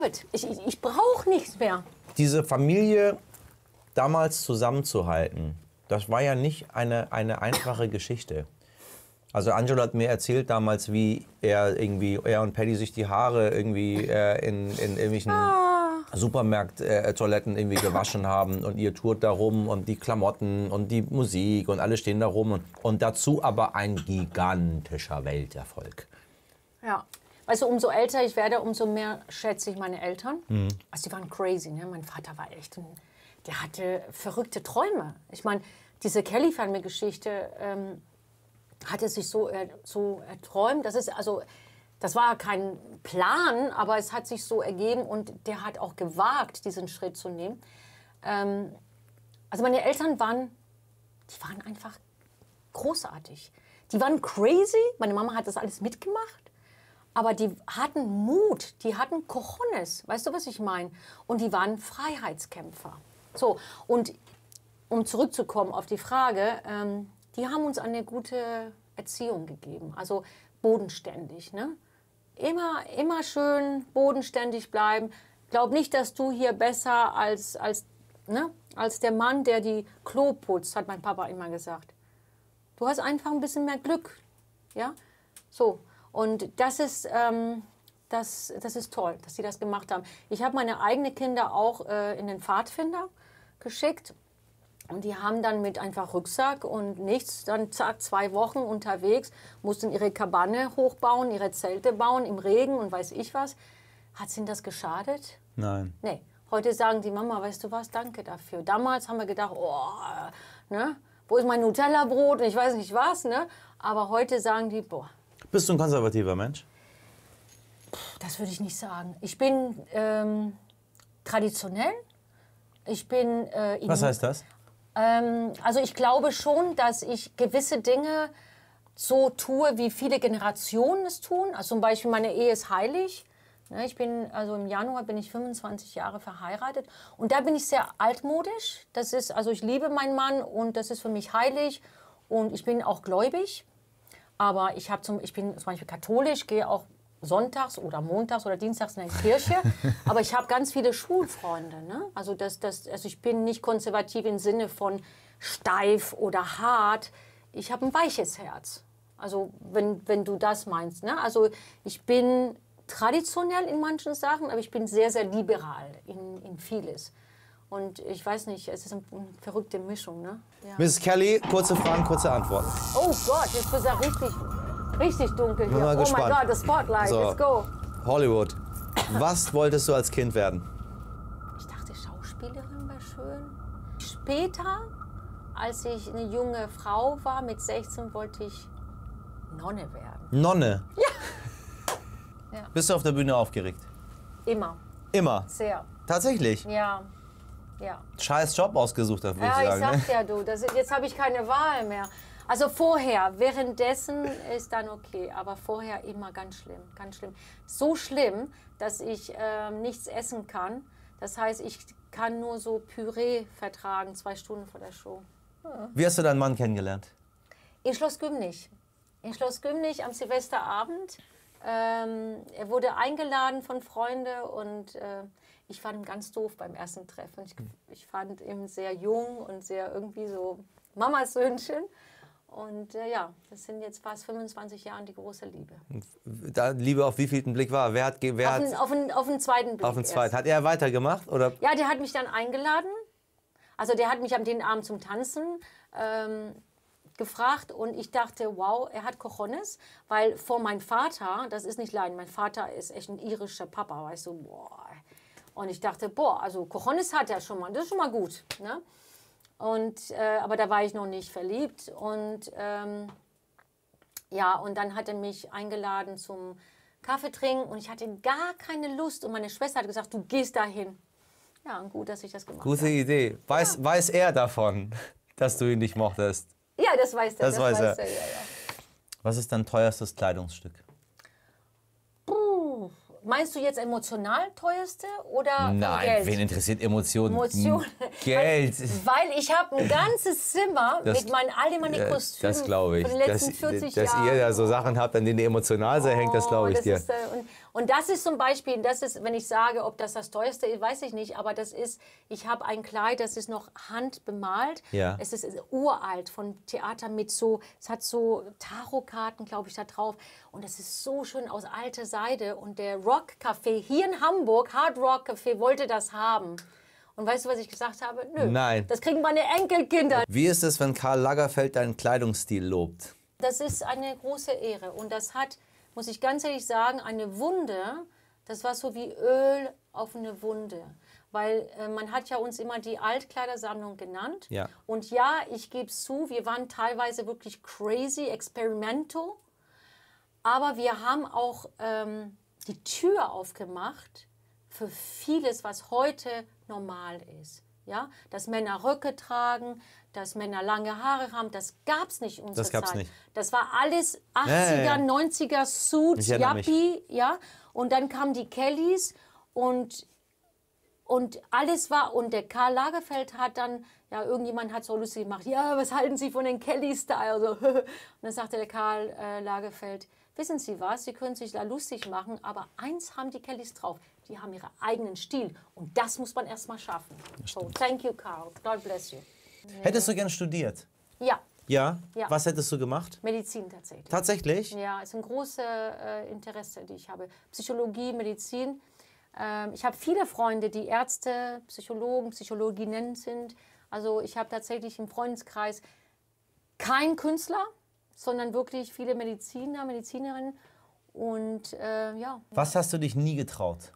Ich brauche nichts mehr. Diese Familie damals zusammenzuhalten, das war ja nicht eine einfache Geschichte. Also Angelo hat mir erzählt damals, wie er und Paddy sich die Haare irgendwie in irgendwelchen Supermarkt-Toiletten irgendwie gewaschen haben und ihr tourt da rum und die Klamotten und die Musik und alle stehen da rum und dazu aber ein gigantischer Welterfolg. Ja, weißt du, umso älter ich werde, umso mehr schätze ich meine Eltern. Also die waren crazy, ne? Mein Vater war echt, der hatte verrückte Träume. Ich meine, diese Kelly-Family-Geschichte hat er sich so erträumt. Das war kein Plan, aber es hat sich so ergeben und der hat auch gewagt, diesen Schritt zu nehmen. Also meine Eltern waren einfach großartig. Die waren crazy, meine Mama hat das alles mitgemacht, aber die hatten Mut, die hatten Cojones, weißt du, was ich meine? Und die waren Freiheitskämpfer. So, und um zurückzukommen auf die Frage, die haben uns eine gute Erziehung gegeben, also bodenständig, ne? Immer schön bodenständig bleiben. Glaub nicht, dass du hier besser als der Mann, der die Klo putzt, hat mein Papa immer gesagt. Du hast einfach ein bisschen mehr Glück, ja? So, und das ist toll, dass sie das gemacht haben. Ich habe meine eigenen Kinder auch in den Pfadfinder geschickt. Und die haben dann mit einfach Rucksack und nichts, dann zack, 2 Wochen unterwegs, mussten ihre Kabane hochbauen, ihre Zelte bauen im Regen und weiß ich was. Hat es ihnen das geschadet? Nein. Nee. Heute sagen die, Mama, weißt du was, danke dafür. Damals haben wir gedacht, oh, ne, wo ist mein Nutella-Brot und ich weiß nicht was, ne? Aber heute sagen die, boah. Bist du ein konservativer Mensch? Das würde ich nicht sagen. Ich bin traditionell. Ich bin... Was heißt das? Also ich glaube schon, dass ich gewisse Dinge so tue, wie viele Generationen es tun. Also zum Beispiel meine Ehe ist heilig. Also im Januar bin ich 25 Jahre verheiratet und da bin ich sehr altmodisch. Also ich liebe meinen Mann und das ist für mich heilig und ich bin auch gläubig. Aber ich bin zum Beispiel katholisch, gehe auch sonntags oder montags oder dienstags in die Kirche, aber ich habe ganz viele Schulfreunde. Ne? Also ich bin nicht konservativ im Sinne von steif oder hart. Ich habe ein weiches Herz. Also wenn du das meinst. Ne? Also ich bin traditionell in manchen Sachen, aber ich bin sehr, sehr liberal in vieles. Und ich weiß nicht, es ist eine verrückte Mischung. Ne? Ja. Mrs. Kelly, kurze Fragen, kurze Antworten. Oh Gott, jetzt wird es richtig dunkel hier. Mal gespannt. Oh mein Gott, das Spotlight, so. Let's go. Hollywood. Was wolltest du als Kind werden? Ich dachte, Schauspielerin wäre schön. Später, als ich eine junge Frau war, mit 16, wollte ich Nonne werden. Nonne? Ja. Ja. Bist du auf der Bühne aufgeregt? Immer. Immer? Sehr. Tatsächlich? Ja. Ja. Scheiß Job ausgesucht, würde ich sagen. Ja, ich sag ja, du, jetzt habe ich keine Wahl mehr. Also vorher, währenddessen ist dann okay, aber vorher immer ganz schlimm, ganz schlimm. So schlimm, dass ich nichts essen kann. Das heißt, ich kann nur so Püree vertragen, 2 Stunden vor der Show. Ja. Wie hast du deinen Mann kennengelernt? In Schloss Gümnich. In Schloss Gümnich am Silvesterabend. Er wurde eingeladen von Freunden und ich fand ihn ganz doof beim ersten Treffen. Ich fand ihn sehr jung und sehr irgendwie so Mamas Söhnchen. Und ja, das sind jetzt fast 25 Jahre die große Liebe. Da Liebe auf wievielten Blick war? Auf den zweiten Blick. Auf den zweiten. Hat er weitergemacht? Oder? Ja, der hat mich dann eingeladen. Also der hat mich an den Abend zum Tanzen gefragt und ich dachte, wow, er hat Cojones, weil vor meinem Vater, das ist nicht Leiden, mein Vater ist echt ein irischer Papa, weißt du, boah. Und ich dachte, boah, also Cojones hat er schon mal, das ist schon mal gut, ne? Und, aber da war ich noch nicht verliebt und ja, und dann hat er mich eingeladen zum Kaffee trinken und ich hatte gar keine Lust und meine Schwester hat gesagt, du gehst dahin. Ja, und gut, dass ich das gemacht habe. Gute Idee. Weiß er davon, dass du ihn nicht mochtest? Ja, das weiß er. Das weiß er. Ja, ja. Was ist dein teuerstes Kleidungsstück? Meinst du jetzt emotional teuerste oder Nein, Geld? wen interessiert Emotionen? Emotionen. Geld. Weil ich habe ein ganzes Zimmer mit all meine Kostümen das glaube ich. von den letzten 40 dass Jahren. ihr da so Sachen habt, an denen ihr emotional seid, hängt, das glaube ich dir. Und das ist zum Beispiel, das ist, wenn ich sage, ob das teuerste ist, weiß ich nicht, aber das ist, ich habe ein Kleid, das ist noch handbemalt. Ja. Es ist uralt von Theater mit so, es hat so Tarotkarten, glaube ich, da drauf. Und es ist so schön aus alter Seide. Und der Rock Café hier in Hamburg, Hard Rock Café, wollte das haben. Und weißt du, was ich gesagt habe? Nö. Nein. Das kriegen meine Enkelkinder. Wie ist es, wenn Karl Lagerfeld deinen Kleidungsstil lobt? Das ist eine große Ehre. Und das hat, muss ich ganz ehrlich sagen, eine Wunde, das war so wie Öl auf eine Wunde. Weil man hat ja uns immer die Altkleidersammlung genannt. Ja. Und ja, ich gebe es zu, wir waren teilweise wirklich crazy, experimental. Aber wir haben auch die Tür aufgemacht für vieles, was heute normal ist. Ja? Dass Männer Röcke tragen, dass Männer lange Haare haben, das gab es nicht unsere Das gab's Zeit. nicht. Das war alles 80er, 90er Suits, Ich erinnere mich. Yuppie, ja. Und dann kamen die Kellys und alles war, und der Karl Lagerfeld hat dann, ja, irgendjemand hat so lustig gemacht, ja, was halten Sie von den Kelly-Style? So. Und dann sagte der Karl Lagerfeld, wissen Sie was, Sie können sich da lustig machen, aber eins haben die Kellys drauf, die haben ihren eigenen Stil und das muss man erst mal schaffen. So, thank you, Karl, God bless you. Hättest du gern studiert? Ja, Ja? Ja. Was hättest du gemacht? Medizin tatsächlich. Tatsächlich? Ja, ist ein großes Interesse, die ich habe. Psychologie, Medizin. Ich habe viele Freunde, die Ärzte, Psychologen, Psychologinnen sind. Also ich habe tatsächlich im Freundeskreis keinen Künstler, sondern wirklich viele Mediziner, Medizinerinnen. Und ja. Was hast du dich nie getraut?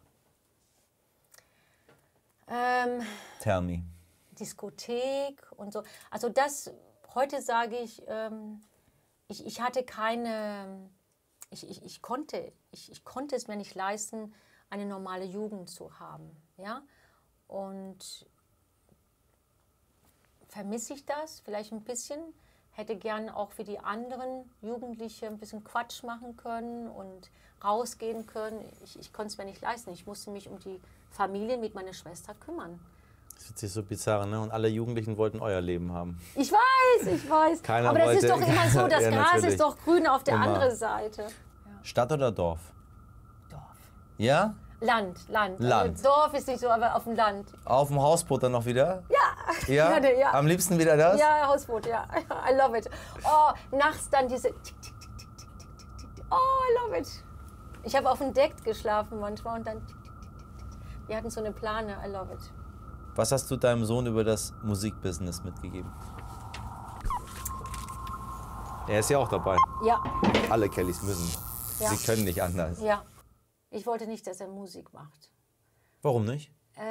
Tell me. Diskothek und so. Also das, heute sage ich, ich hatte keine, ich konnte es mir nicht leisten, eine normale Jugend zu haben. Ja? Und vermisse ich das vielleicht ein bisschen? Hätte gern auch für die anderen Jugendliche ein bisschen Quatsch machen können und rausgehen können. Ich konnte es mir nicht leisten. Ich musste mich um die Familie mit meiner Schwester kümmern. Das ist so bizarr, ne? Und alle Jugendlichen wollten euer Leben haben. Ich weiß. Keiner Aber das ist wollte- doch immer so, das Ja, Gras natürlich. ist doch grün auf der Immer. anderen Seite. Stadt oder Dorf? Dorf. Ja? Land. Land. Also Dorf ist nicht so, aber auf dem Land. Auf dem Hausboot dann noch wieder? Ja. Ja? Gerne, ja. Am liebsten wieder das? Ja, Hausboot, ja. I love it. Oh, nachts dann diese tick, tick, tick, tick, tick, tick, tick, tick, tick. Oh, I love it. Ich habe auf dem Deck geschlafen manchmal und dann tick, tick, tick, tick, tick. Wir hatten so eine Plane, I love it. Was hast du deinem Sohn über das Musikbusiness mitgegeben? Er ist ja auch dabei. Ja, Alle Kellys müssen. Ja. Sie können nicht anders. ja. Ich wollte nicht, dass er Musik macht. Warum nicht?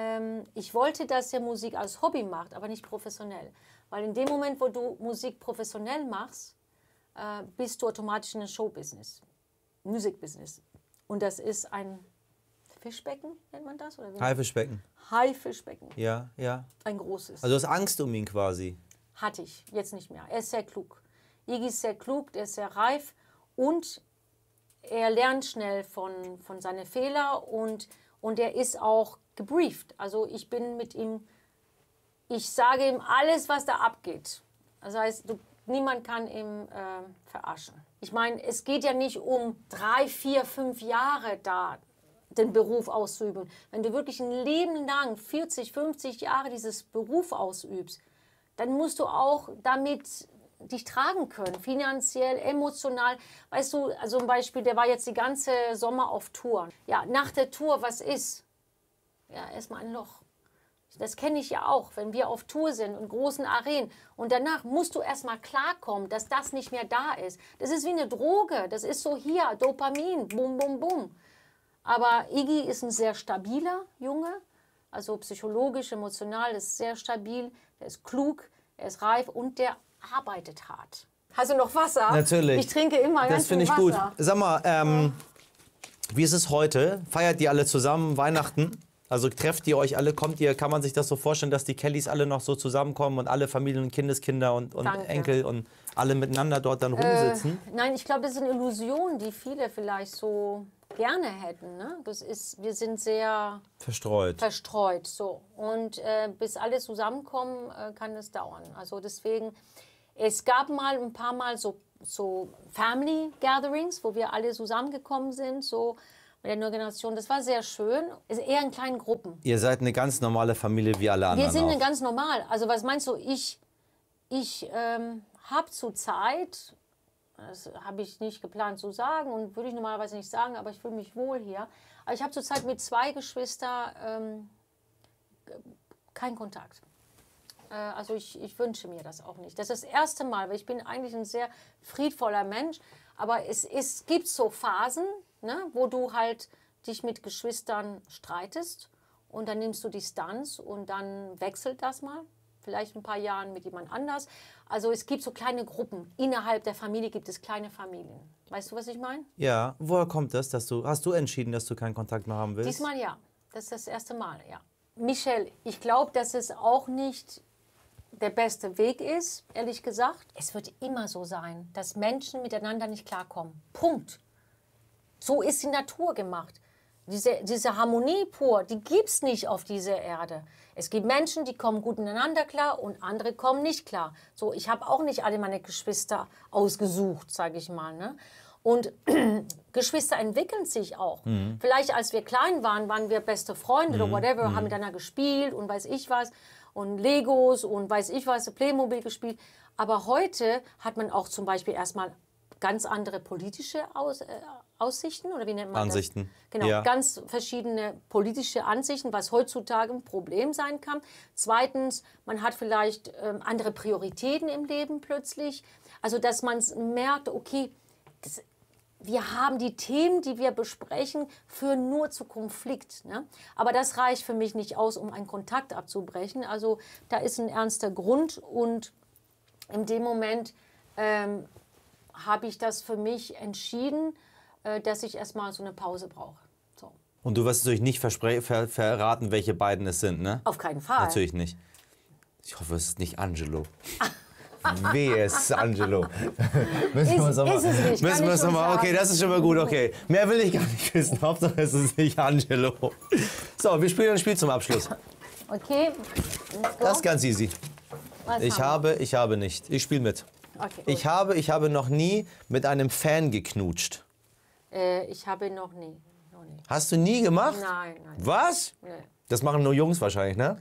Ich wollte, dass er Musik als Hobby macht, aber nicht professionell. Weil in dem Moment, wo du Musik professionell machst, bist du automatisch in einem Showbusiness, Musikbusiness. Und das ist ein Fischbecken, nennt man das? Oder wie? Haifischbecken. Haifischbecken, Ja, ja. ein großes. Also du hast Angst um ihn quasi. Hatte ich, jetzt nicht mehr. Er ist sehr klug. Iggy ist sehr klug, der ist sehr reif und er lernt schnell von seinen Fehlern und er ist auch gebrieft. Also ich bin mit ihm, ich sage ihm alles, was da abgeht. Das heißt, niemand kann ihn verarschen. Ich meine, es geht ja nicht um 3, 4, 5 Jahre da den Beruf auszuüben. Wenn du wirklich ein Leben lang, 40, 50 Jahre dieses Beruf ausübst, dann musst du auch damit dich tragen können, finanziell, emotional. Weißt du, also zum Beispiel, der war jetzt die ganze Sommer auf Tour. Ja, nach der Tour, was ist? Ja, erstmal ein Loch. Das kenne ich ja auch, wenn wir auf Tour sind und großen Arenen. Und danach musst du erstmal klarkommen, dass das nicht mehr da ist. Das ist wie eine Droge. Das ist so hier, Dopamin, bum, bum, bum. Aber Iggy ist ein sehr stabiler Junge. Also psychologisch, emotional, ist sehr stabil. Er ist klug, er ist reif und der arbeitet hart. Hast du noch Wasser? Natürlich. Ich trinke immer ganz Das finde viel ich gut. Wasser. Sag mal, wie ist es heute? Feiert ihr alle zusammen Weihnachten? Also trefft ihr euch alle, kommt ihr, kann man sich das so vorstellen, dass die Kellys alle noch so zusammenkommen und alle Familien und Kindeskinder und Danke. Enkel und alle miteinander dort dann rumsitzen? Nein, ich glaube, das ist eine Illusion, die viele vielleicht so gerne hätten. Ne? Wir sind sehr Verstreut. verstreut. So. Und bis alle zusammenkommen, kann es dauern. Also deswegen, es gab mal ein paar Mal so Family Gatherings, wo wir alle zusammengekommen sind. So, mit der neuen Generation. Das war sehr schön. Es ist eher in kleinen Gruppen. Ihr seid eine ganz normale Familie wie alle anderen Wir sind auch. ganz normal. Also was meinst du, ich habe zurzeit, das habe ich nicht geplant zu sagen und würde ich normalerweise nicht sagen, aber ich fühle mich wohl hier. Aber ich habe zurzeit mit 2 Geschwistern keinen Kontakt. Also ich wünsche mir das auch nicht. Das ist das erste Mal, weil ich bin eigentlich ein sehr friedvoller Mensch. Aber es gibt so Phasen, ne, wo du halt dich mit Geschwistern streitest und dann nimmst du Distanz und dann wechselt das mal. Vielleicht ein paar Jahren mit jemand anders. Also es gibt so kleine Gruppen. Innerhalb der Familie gibt es kleine Familien. Weißt du, was ich meine? Ja, woher kommt das? Hast du entschieden, dass du keinen Kontakt mehr haben willst? Diesmal ja. Das ist das erste Mal, ja. Michelle, ich glaube, dass es auch nicht der beste Weg ist, ehrlich gesagt. Es wird immer so sein, dass Menschen miteinander nicht klarkommen. Punkt. So ist die Natur gemacht. Diese Harmonie pur, die gibt es nicht auf dieser Erde. Es gibt Menschen, die kommen gut miteinander klar und andere kommen nicht klar. So, ich habe auch nicht alle meine Geschwister ausgesucht, sage ich mal. Ne? Und Geschwister entwickeln sich auch. Vielleicht als wir klein waren, waren wir beste Freunde oder whatever, haben miteinander gespielt und weiß ich was. Und Legos und weiß ich was, Playmobil gespielt. Aber heute hat man auch zum Beispiel erstmal ganz andere politische Aussichten, oder wie nennt man Ansichten. das? Genau, Ja. ganz verschiedene politische Ansichten, was heutzutage ein Problem sein kann. Zweitens, man hat vielleicht andere Prioritäten im Leben plötzlich. Also, dass man merkt, okay, wir haben die Themen, die wir besprechen, führen nur zu Konflikt. Ne? Aber das reicht für mich nicht aus, um einen Kontakt abzubrechen. Also da ist ein ernster Grund und in dem Moment habe ich das für mich entschieden, dass ich erstmal so eine Pause brauche. So. Und du wirst natürlich nicht verraten, welche beiden es sind, ne? Auf keinen Fall. Natürlich nicht. Ich hoffe, es ist nicht Angelo. Wehe, es ist Angelo. Müssen wir uns noch mal- ist es nicht, kann müssen wir ich uns noch schon mal- Okay, sagen. das ist schon mal gut, okay. Mehr will ich gar nicht wissen. Hauptsache, es ist nicht Angelo. So, wir spielen ein Spiel zum Abschluss. Okay. Das ist ganz easy. Was Ich haben habe nicht. Ich spiele mit. wir? Okay, gut. Ich habe noch nie mit einem Fan geknutscht. Ich habe noch nie. Hast du nie gemacht? Nein, nein. Was? Nee. Das machen nur Jungs wahrscheinlich, ne?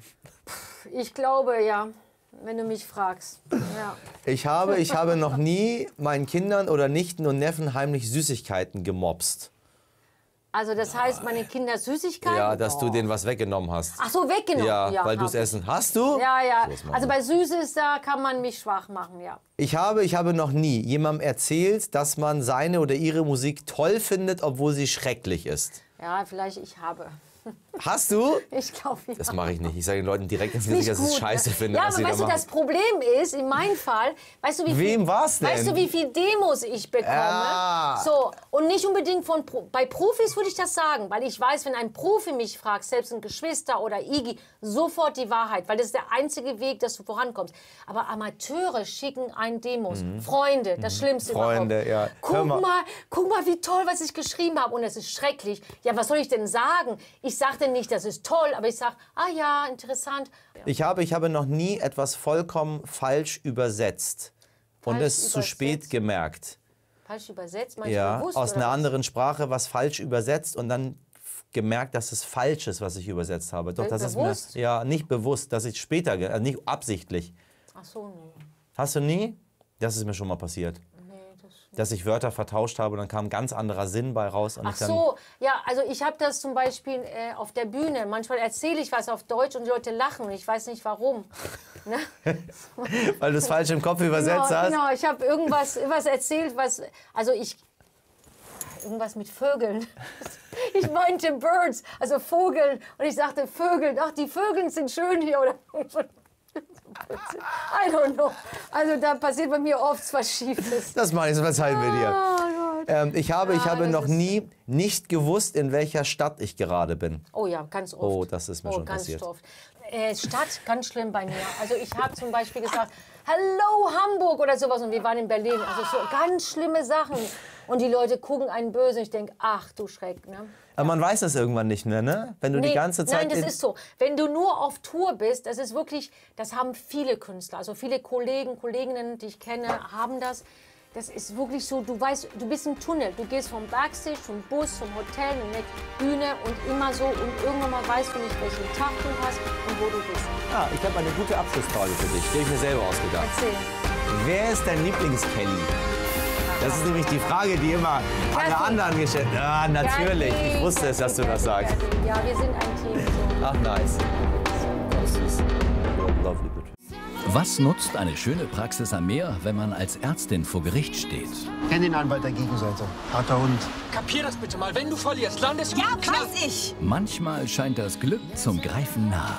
Ich glaube, ja, wenn du mich fragst. Ja. Ich habe noch nie meinen Kindern oder Nichten und Neffen heimlich Süßigkeiten gemobst. Also das heißt, meine Kinder Süßigkeiten? Ja, dass du Oh. denen was weggenommen hast. Ach so, weggenommen. Ja, weil du es hab ich. essen. Hast du? Ja, ja. So ist man Also so. bei Süßes, da kann man mich schwach machen, ja. Ich habe noch nie jemandem erzählt, dass man seine oder ihre Musik toll findet, obwohl sie schrecklich ist. Ja, vielleicht ich habe. Hast du? Ich glaube, ja. Das mache ich nicht. Ich sage den Leuten direkt ins Nicht Gesicht, dass ich es gut, scheiße ne? finde, Ja, was aber sie da weißt du, machen. das Problem ist, in meinem Fall, weißt du, wie viel, Wem war's denn? Weißt du, wie viel Demos ich bekomme? Ah. So, und nicht unbedingt von bei Profis würde ich das sagen, weil ich weiß, wenn ein Profi mich fragt, selbst ein Geschwister oder Iggy, sofort die Wahrheit, weil das ist der einzige Weg, dass du vorankommst. Aber Amateure schicken einen Demos. Freunde, das Schlimmste Freunde, überhaupt. ja. Hör mal. Guck mal, wie toll, was ich geschrieben habe. Und es ist schrecklich. Ja, was soll ich denn sagen? Ich sagte nicht, das ist toll, aber ich sage, ah ja, interessant. Ich habe noch nie etwas vollkommen falsch übersetzt und Falsch es zu spät übersetzt? gemerkt. Falsch übersetzt, meinst du Ja, bewusst? aus oder einer was? anderen Sprache was falsch übersetzt und dann gemerkt, dass es falsch ist, was ich übersetzt habe. Doch, das ist mir Bewusst? ja nicht bewusst, dass ich später, nicht absichtlich. Ach so, nee. Hast du nie? Das ist mir schon mal passiert. Nee, das Dass ich Wörter vertauscht habe und dann kam ein ganz anderer Sinn bei raus. Und Ach ich dann, so, ja, also ich habe das zum Beispiel auf der Bühne. Manchmal erzähle ich was auf Deutsch und die Leute lachen. Ich weiß nicht warum. Ne? weil du es falsch im Kopf übersetzt hast. Genau, ich habe irgendwas erzählt, irgendwas mit Vögeln. Ich meinte Birds, also Vögeln. Und ich sagte Vögel. Ach, die Vögel sind schön hier. Oder I don't know. Also da passiert bei mir oft was Schiefes. Das mache ich, das verzeihen wir dir. Oh Gott. Ich habe das noch ist- nie nicht gewusst, in welcher Stadt ich gerade bin. Oh ja, ganz oft. Oh, das ist mir schon ganz passiert. Oft. Stadt, ganz schlimm bei mir. Also ich habe zum Beispiel gesagt, Hallo Hamburg oder sowas und wir waren in Berlin. Also so ganz schlimme Sachen. Und die Leute gucken einen böse. Ich denke, ach du Schreck. Ne? Aber man weiß das irgendwann nicht mehr, ne? Wenn du die Nee, ganze Zeit... Nein, das ist so. Wenn du nur auf Tour bist, das ist wirklich, das haben viele Künstler, also viele Kollegen, Kolleginnen, die ich kenne, haben das. Das ist wirklich so, du weißt, du bist im Tunnel. Du gehst vom Backstage, vom Bus, vom Hotel, in der Bühne und immer so. Und irgendwann mal weißt du nicht, welchen Tag du hast und wo du bist. Ah, ich habe eine gute Abschlussfrage für dich. Die habe ich mir selber ausgedacht. Erzähl. Wer ist dein Lieblings-Kelly? Das ist nämlich die Frage, die immer alle anderen gestellt werden. Ja, natürlich. Ich wusste es, dass du das sagst. Ja, wir sind ein Team. So. Ach, nice. Das ist lovely. Was nutzt eine schöne Praxis am Meer, wenn man als Ärztin vor Gericht steht? Kenn den Anwalt der Gegenseite. Harter Hund. Kapier das bitte mal, wenn du verlierst, landest du... Ja, weiß ich! Manchmal scheint das Glück zum Greifen nah.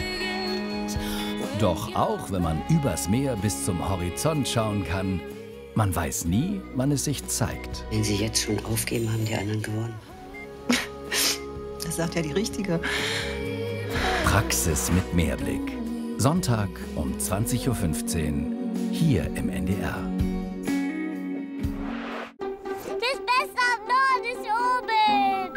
Doch auch wenn man übers Meer bis zum Horizont schauen kann, man weiß nie, wann es sich zeigt. Wenn Sie jetzt schon aufgeben, haben die anderen gewonnen. Das sagt ja die Richtige. Praxis mit Mehrblick. Sonntag um 20:15 Uhr hier im NDR.